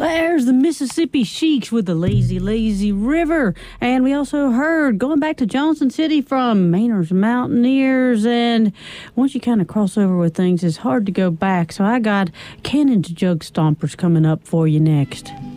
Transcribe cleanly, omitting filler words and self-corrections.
There's the Mississippi Sheiks with the Lazy Lazy River. And we also heard Going Back to Johnson City from Mainers Mountaineers. And once you kind of cross over with things, it's hard to go back. So I got Cannon's Jug Stompers coming up for you next.